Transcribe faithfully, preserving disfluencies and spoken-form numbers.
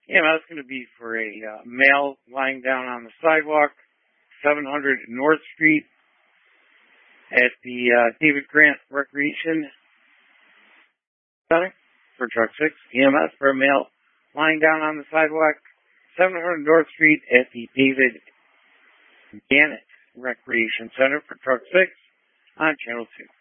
Yeah, that's going to be for a uh, male lying down on the sidewalk, seven hundred North Street at the uh, David Grant Recreation Center for Truck six. E M S for a male lying down on the sidewalk, seven hundred North Street at the David Gannett Recreation Center for Truck six on Channel two.